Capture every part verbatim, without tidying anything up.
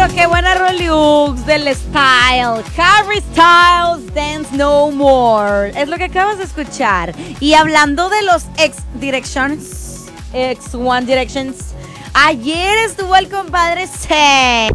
qué buena Rolux del Style. Harry Styles Dance No More. Es lo que acabas de escuchar. Y hablando de los ex Directions, ex One Directions, ayer estuvo el compadre C.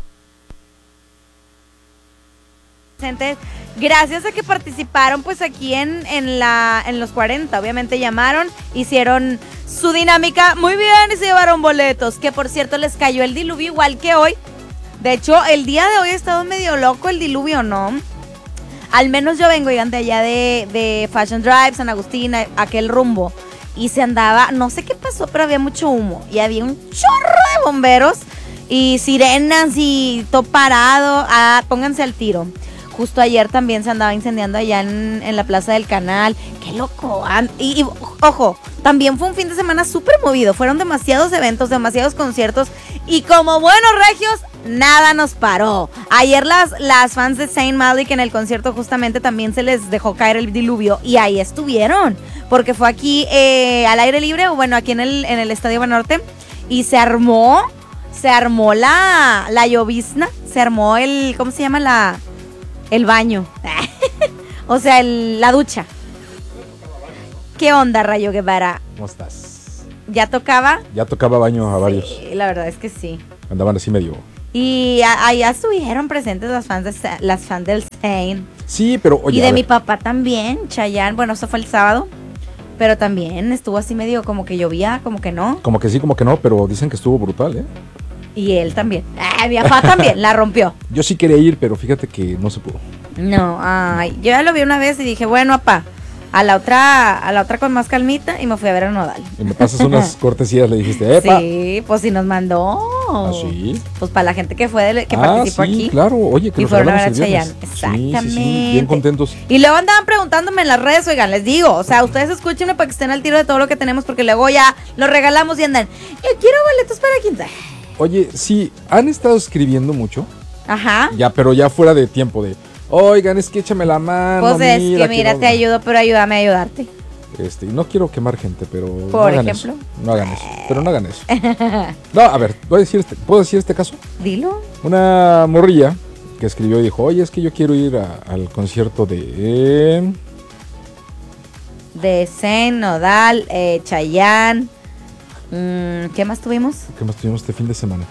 Gracias a que participaron pues aquí en, en, la, en los cuarenta. Obviamente llamaron, hicieron su dinámica muy bien y se llevaron boletos. Que por cierto les cayó el diluvio igual que hoy. De hecho, el día de hoy ha estado medio loco el diluvio, ¿no? Al menos yo vengo, oigan, de allá de, de Fashion Drive, San Agustín, a, aquel rumbo. Y se andaba, no sé qué pasó, pero había mucho humo. Y había un chorro de bomberos y sirenas y todo parado. Ah, pónganse al tiro. Justo ayer también se andaba incendiando allá en, en la Plaza del Canal. ¡Qué loco! Y, y ojo, también fue un fin de semana súper movido. Fueron demasiados eventos, demasiados conciertos. Y como buenos regios, nada nos paró. Ayer las, las fans de Saint Malik en el concierto justamente también se les dejó caer el diluvio. Y ahí estuvieron. Porque fue aquí eh, al aire libre, o bueno, aquí en el, en el Estadio Banorte. Y se armó, se armó la, la llovizna. Se armó el, ¿cómo se llama la...? El baño. O sea, el, la ducha. ¿Qué onda, Rayo Guevara? ¿Cómo estás? ¿Ya tocaba? Ya tocaba baño a varios. Sí, la verdad es que sí. Andaban así medio. Y allá estuvieron presentes las fans, de, las fans del Saint. Sí, pero oye. Y de mi papá también, Chayanne. Bueno, eso fue el sábado. Pero también estuvo así medio como que llovía, como que no. Como que sí, como que no, pero dicen que estuvo brutal, ¿eh? Y él también. Ah, mi papá también, la rompió. Yo sí quería ir, pero fíjate que no se pudo. No, ay, yo ya lo vi una vez y dije, bueno, papá, a la otra, a la otra con más calmita, y me fui a ver a Nodal. Y me pasas unas cortesías, le dijiste, ¡epa! Sí, pues si nos mandó. ¿Ah, sí? Pues para la gente que fue, de, que ah, participó sí, aquí. claro, oye, que y nos fueron a ver a regalamos el viernes. Chayanne. Exactamente. Sí, sí, sí, bien contentos. Y luego andaban preguntándome en las redes, oigan, les digo, o sea, ustedes escúchenme para que estén al tiro de todo lo que tenemos, porque luego ya lo regalamos y andan, yo quiero boletos para quién sabe. Oye, sí, han estado escribiendo mucho. Ajá. Ya, pero ya fuera de tiempo de, oigan, es que échame la mano. Pues es mira, que mira, no, te ayudo, pero ayúdame a ayudarte. Este, no quiero quemar gente, pero Por no hagan ejemplo. eso. No hagan eso, pero no hagan eso. No, a ver, voy a decir este, ¿puedo decir este caso? Dilo. Una morrilla que escribió y dijo, oye, es que yo quiero ir a, al concierto de... Eh... De Zen, Nodal, eh, Chayanne. Mm, ¿Qué más tuvimos? ¿Qué más tuvimos este fin de semana?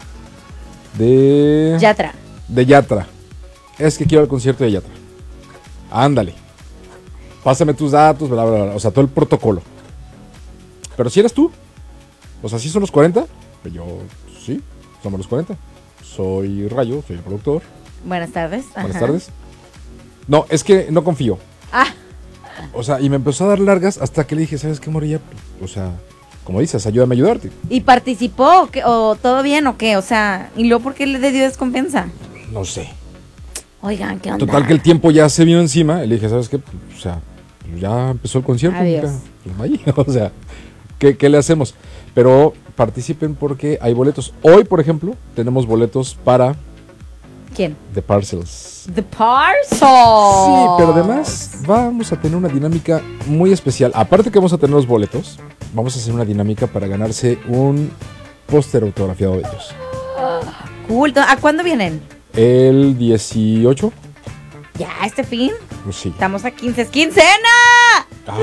De... Yatra. De Yatra. Es que quiero al concierto de Yatra. Ándale. Pásame tus datos, bla, bla, bla. O sea, todo el protocolo. Pero si eres tú. O sea, si son los cuarenta. Pues yo, sí, somos los cuarenta. Soy Rayo, soy el productor. Buenas tardes. Buenas Ajá. tardes. No, es que no confío. Ah. O sea, y me empezó a dar largas hasta que le dije, ¿sabes qué, morilla? O sea, como dices, ayúdame a ayudarte. ¿Y participó? ¿Qué, ¿O todo bien o qué? O sea, ¿y luego por qué le dio desconfianza? No sé. Oigan, ¿qué onda? Total que el tiempo ya se vino encima. Y le dije, ¿sabes qué? O sea, ya empezó el concierto. Adiós. Pues, ahí, o sea, ¿qué, ¿qué le hacemos? Pero participen porque hay boletos. Hoy, por ejemplo, tenemos boletos para... ¿Quién? The Parcels. The Parcels. Sí, pero además vamos a tener una dinámica muy especial. Aparte que vamos a tener los boletos, vamos a hacer una dinámica para ganarse un póster autografiado de ellos. Cool. ¿A cuándo vienen? El dieciocho. Ya, este fin. Pues sí. Estamos a quince. ¡Es quincena! Ah,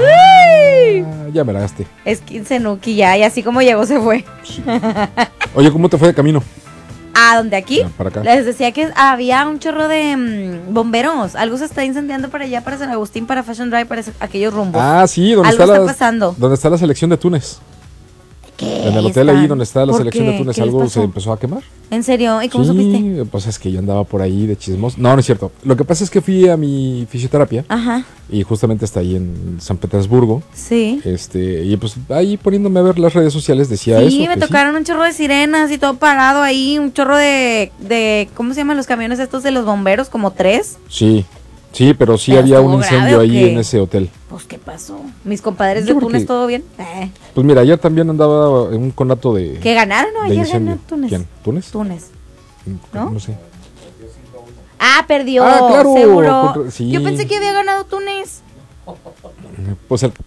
ya me la gasté. Es quincenuki ya, y así como llegó se fue. Sí. Oye, ¿cómo te fue de camino? ¿A dónde aquí? Ah, para acá. Les decía que había un chorro de mmm, bomberos. Algo se está incendiando para allá, para San Agustín, para Fashion Drive, para ese- aquellos rumbos. Ah, sí, donde Algo está, está la, pasando. donde está la selección de Túnez. ¿Qué En el hotel están? ahí donde está la ¿Por selección qué? de Túnez, ¿Qué les algo pasó? se empezó a quemar. ¿En serio? ¿Y cómo sí, supiste? pues es que yo andaba por ahí de chismos. No, no es cierto. Lo que pasa es que fui a mi fisioterapia Ajá, y justamente está ahí en San Petersburgo. sí. Este, y pues ahí poniéndome a ver las redes sociales decía eso. Sí, me que tocaron un chorro de sirenas y todo parado ahí, un chorro de, de, ¿cómo se llaman los camiones estos de los bomberos? Como tres. Sí, sí, pero sí ¿Pero había estuvo un grave incendio o ahí qué? en ese hotel. Pues, ¿qué pasó? Mis compadres Yo de creo Túnez, que- ¿todo bien? Eh. Pues mira, ayer también andaba en un conato de... ¿Que ganaron o de ayer incendio. ganó Túnez? ¿Quién? ¿Túnez? Túnez. ¿No? ¿no? sé. Ah, perdió, Ah, claro, seguro. contra- sí. Yo pensé que había ganado Túnez. Pues el...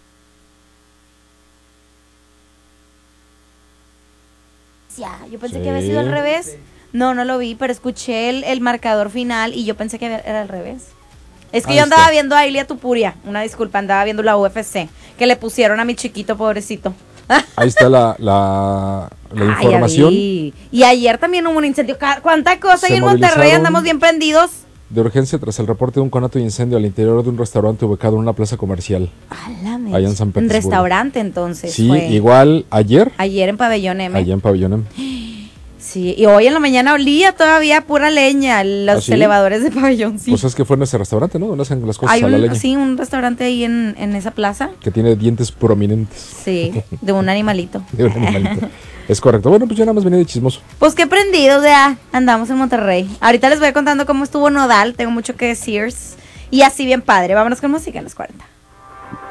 Ya, yo pensé Sí. que había sido al revés. No, no lo vi, pero escuché el, el marcador final y yo pensé que era al revés. Es que Ahí yo andaba está. viendo a Ilia Tupuria, una disculpa, andaba viendo la U F C, que le pusieron a mi chiquito, pobrecito. Ahí está la, la, la Ah, ya información vi. Y ayer también hubo un incendio. Ca- ¿Cuánta cosa Se hay en Monterrey? movilizaron. Andamos bien prendidos. de urgencia tras el reporte de un conato de incendio al interior de un restaurante ubicado en una plaza comercial. A la mecha. Allá en San En Petersburgo. restaurante entonces Sí, fue. igual ayer, Ayer en Pabellón M. allá en Pabellón M. Sí, y hoy en la mañana olía todavía pura leña los ¿Ah, sí? elevadores de Pabellón, sí. Pues es que fue en ese restaurante, ¿no? Donde hacen las cosas Hay a la un, leña. sí, un restaurante ahí en, en esa plaza. Que tiene dientes prominentes Sí, de un animalito. de un animalito. Es correcto. Bueno, pues yo nada más venía de chismoso. Pues qué prendidos ya andamos en Monterrey. Ahorita les voy contando cómo estuvo Nodal, tengo mucho que decir. Y así bien padre. Vámonos con música en los cuarenta.